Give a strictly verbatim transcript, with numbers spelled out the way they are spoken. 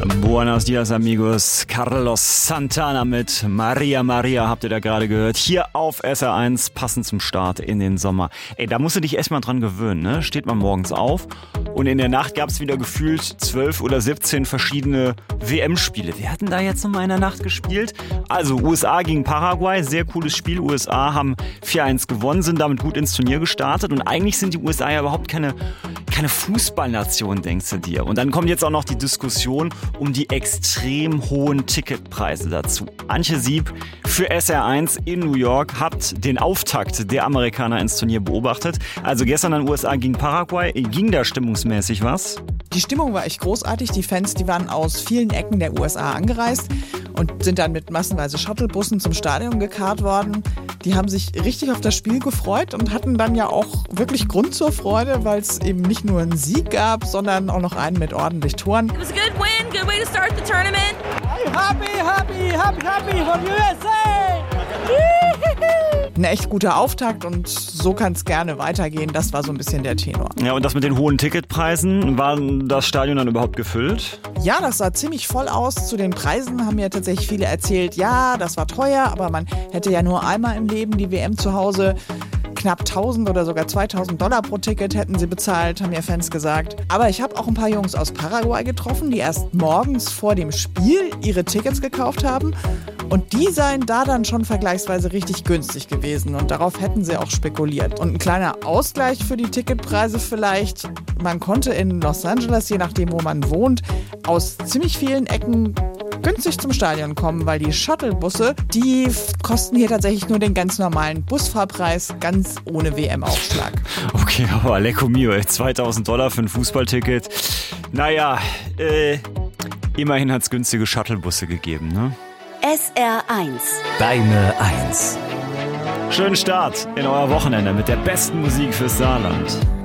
Buenos dias, amigos. Carlos Santana mit Maria Maria habt ihr da gerade gehört. Hier auf S R eins, passend zum Start in den Sommer. Ey, da musst du dich erstmal dran gewöhnen, ne? Steht man morgens auf und in der Nacht gab es wieder gefühlt zwölf oder siebzehn verschiedene W M-Spiele. Wer hat denn da jetzt nochmal in der Nacht gespielt? Also U S A gegen Paraguay, sehr cooles Spiel. U S A haben vier eins gewonnen, sind damit gut ins Turnier gestartet und eigentlich sind die U S A ja überhaupt keine, keine Fußballnation, denkst du dir. Und dann kommt jetzt auch noch die Diskussion um die extrem hohen Ticketpreise dazu. Antje Sieb für S R eins in New York hat den Auftakt der Amerikaner ins Turnier beobachtet. Also gestern an U S A gegen Paraguay. Ging da stimmungsmäßig was? Die Stimmung war echt großartig. Die Fans, die waren aus vielen Ecken der U S A angereist und sind dann mit massenweise Shuttlebussen zum Stadion gekarrt worden. Die haben sich richtig auf das Spiel gefreut und hatten dann ja auch wirklich Grund zur Freude, weil es eben nicht nur einen Sieg gab, sondern auch noch einen mit ordentlich Toren. It was a good win, good way to start the tournament. Happy, happy, happy, happy for U S A! Ein echt guter Auftakt und so kann es gerne weitergehen. Das war so ein bisschen der Tenor. Ja, und das mit den hohen Ticketpreisen, war das Stadion dann überhaupt gefüllt? Ja, das sah ziemlich voll aus. Zu den Preisen haben ja tatsächlich viele erzählt, ja, das war teuer, aber man hätte ja nur einmal im Leben die W M zu Hause. Knapp tausend oder sogar zweitausend Dollar pro Ticket hätten sie bezahlt, haben ja Fans gesagt. Aber ich habe auch ein paar Jungs aus Paraguay getroffen, die erst morgens vor dem Spiel ihre Tickets gekauft haben. Und die seien da dann schon vergleichsweise richtig günstig gewesen. Und darauf hätten sie auch spekuliert. Und ein kleiner Ausgleich für die Ticketpreise vielleicht. Man konnte in Los Angeles, je nachdem wo man wohnt, aus ziemlich vielen Ecken günstig zum Stadion kommen, weil die Shuttlebusse, die kosten hier tatsächlich nur den ganz normalen Busfahrpreis, ganz ohne W M-Aufschlag. Okay, aber Lecco Mio, ey, zweitausend Dollar für ein Fußballticket. Naja, äh, immerhin hat es günstige Shuttlebusse gegeben, ne? S R eins. Deine Eins. Schönen Start in euer Wochenende mit der besten Musik fürs Saarland.